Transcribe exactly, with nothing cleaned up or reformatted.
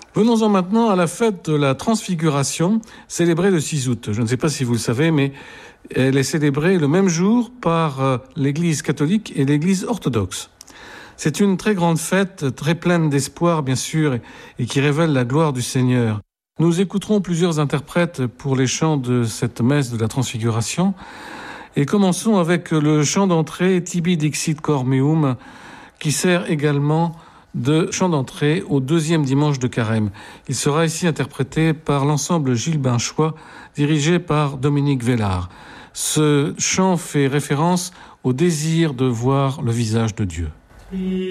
Venons-en maintenant à la fête de la Transfiguration, célébrée le six août. Je ne sais pas si vous le savez, mais elle est célébrée le même jour par l'Église catholique et l'Église orthodoxe. C'est une très grande fête, très pleine d'espoir, bien sûr, et qui révèle la gloire du Seigneur. Nous écouterons plusieurs interprètes pour les chants de cette messe de la Transfiguration. Et commençons avec le chant d'entrée Tibi Dixit Cor Meum, qui sert également de chant d'entrée au deuxième dimanche de Carême. Il sera ici interprété par l'ensemble Gilles Binchois, dirigé par Dominique Vellard. Ce chant fait référence au désir de voir le visage de Dieu.